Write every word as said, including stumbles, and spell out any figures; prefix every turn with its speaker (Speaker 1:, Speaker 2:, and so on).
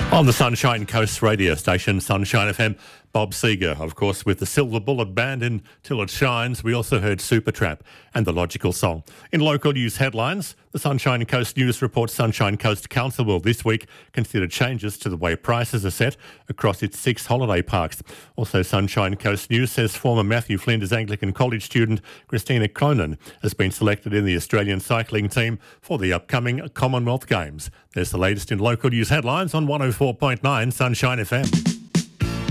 Speaker 1: On the Sunshine Coast radio station, Sunshine F M, Bob Seger, of course, with the Silver Bullet Band in Till It Shines. We also heard Supertrap and The Logical Song. In local news headlines, the Sunshine Coast News reports Sunshine Coast Council will this week consider changes to the way prices are set across its six holiday parks. Also, Sunshine Coast News says former Matthew Flinders Anglican College student Christina Cronin has been selected in the Australian cycling team for the upcoming Commonwealth Games. There's the latest in local news headlines on one oh four point nine Sunshine F M.